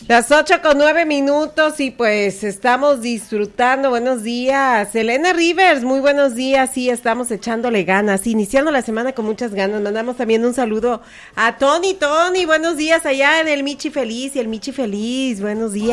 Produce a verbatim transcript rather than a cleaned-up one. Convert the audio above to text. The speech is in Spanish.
Las ocho con nueve minutos y pues estamos disfrutando. Buenos días, Elena Rivers, muy buenos días. Sí, estamos echándole ganas, iniciando la semana con muchas ganas. Mandamos también un saludo a Tony. Tony, buenos días allá en el Michi Feliz y el Michi Feliz. Buenos días.